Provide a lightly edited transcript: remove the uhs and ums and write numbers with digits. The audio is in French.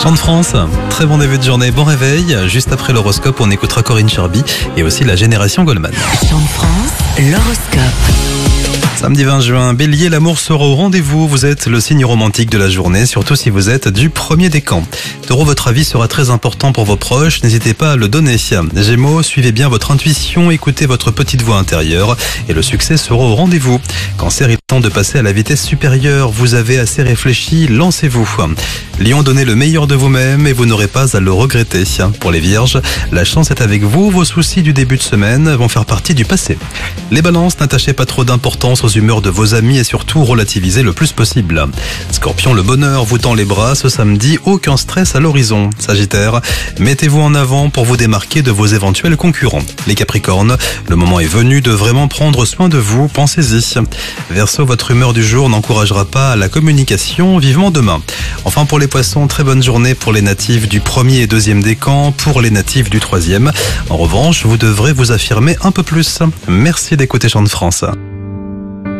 Chant de France, très bon début de journée, bon réveil. Juste après l'horoscope, on écoutera Corinne Charby et aussi la génération Goldman. Chant de France, l'horoscope. Samedi 20 juin, Bélier, l'amour sera au rendez-vous. Vous êtes le signe romantique de la journée, surtout si vous êtes du premier décan. Taureau, votre avis sera très important pour vos proches, n'hésitez pas à le donner. Gémeaux, suivez bien votre intuition, écoutez votre petite voix intérieure et le succès sera au rendez-vous. Cancer, il est temps de passer à la vitesse supérieure, vous avez assez réfléchi, lancez-vous. Lion, donnez le meilleur de vous-même et vous n'aurez pas à le regretter. Pour les Vierges, la chance est avec vous, vos soucis du début de semaine vont faire partie du passé. Les Balances, n'attachez pas trop d'importance aux humeurs de vos amis et surtout relativisez le plus possible. Scorpion, le bonheur vous tend les bras ce samedi, aucun stress à l'horizon. Sagittaire, mettez-vous en avant pour vous démarquer de vos éventuels concurrents. Les Capricornes, le moment est venu de vraiment prendre soin de vous, pensez-y. Verseau, votre humeur du jour n'encouragera pas la communication, vivement demain. Enfin pour les Poissons, très bonne journée pour les natifs du premier et deuxième décan, pour les natifs du troisième. En revanche, vous devrez vous affirmer un peu plus. Merci d'écouter Chant de France.